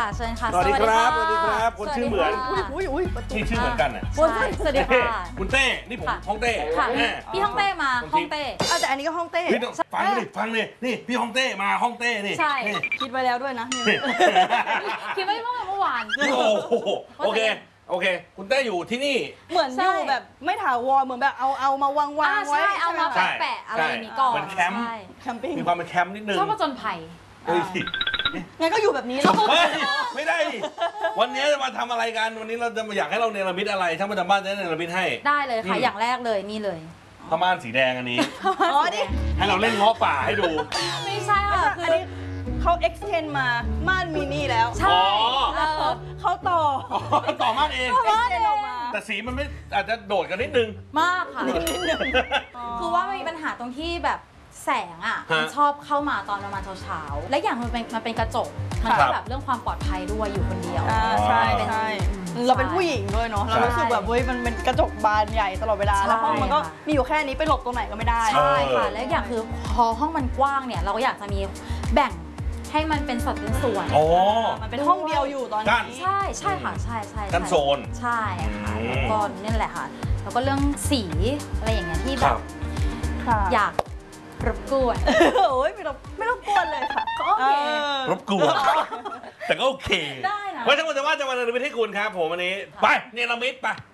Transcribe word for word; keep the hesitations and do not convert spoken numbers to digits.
ค่ะเชิญค่ะสวัสดีครับสวัสดีครับคนชื่อเหมือนอุ้ยอุ้ยนี่ชื่อเหมือนกันอ่ะสวัสดีค่ะคุณเต้นี่ผมฮ่องเต้ค่ะพี่ฮ่องเต้มาฮ่องเต้เอาแต่อันนี้ก็ฮ่องเต้ฟังดิฟังดินี่พี่ฮ่องเต้มาฮ่องเต้นี่ใช่คิดไว้แล้วด้วยนะคิดไว้เมื่อวานโอ้โหโอเคโอเคคุณเต้อยู่ที่นี่เหมือนอยู่แบบไม่ถาวรเหมือนแบบเอาเอามาวางวางไว้ใช่เอามาแปะอะไรนี้ก่อนเหมือนแคมป์แคมปิ้งมีความเป็นแคมป์นิดนึงชอบผจญภัยเฮ้ยงั้นก็อยู่แบบนี้แล้วไม่ได้วันนี้จะมาทำอะไรกันวันนี้เราจะมาอยากให้เราเนรมิตอะไรช่างประจำบ้านจะเนรมิตให้ได้เลยค่ะอย่างแรกเลยนี่เลยผ้าม่านสีแดงอันนี้อ๋อดิให้เราเล่นง้อป่าให้ดูไม่ใช่ค่ะคือเขา extend มาม่านมินี่แล้วใช่เขาต่อต่อม่านเอง extend ออกมาแต่สีมันไม่อาจจะโดดกันนิดนึงมากค่ะนิดนึงคือว่ามันมีปัญหาตรงที่แบบแสงอ่ะมันชอบเข้ามาตอนประมาณเช้าๆและอย่างมันเป็นมันเป็นกระจกมันก็แบบเรื่องความปลอดภัยด้วยอยู่คนเดียวใช่ใช่เราเป็นผู้หญิงด้วยเนาะเรารู้สึกแบบเฮ้ยมันเป็นกระจกบานใหญ่ตลอดเวลาแล้วห้องมันก็มีอยู่แค่นี้ไปหลบตรงไหนก็ไม่ได้ใช่ค่ะและอย่างคือพอห้องมันกว้างเนี่ยเราก็อยากจะมีแบ่งให้มันเป็นสัดเป็นส่วนโอ้มันเป็นห้องเดียวอยู่ตอนนี้ใช่ใช่ค่ะใช่ใช่กันโซนใช่ค่ะแล้วก็นี่แหละค่ะแล้วก็เรื่องสีอะไรอย่างเงี้ยที่แบบอยากรบกวนโอ้ยไม่รบไม่รบกวนเลยค่ะก็โอเครบกวนแต่ก็โอเคได้นะเพราะฉะนั้นจะว่าจะมาเนรมิตให้คุณครับผมวันนี้ไปเนรมิตไป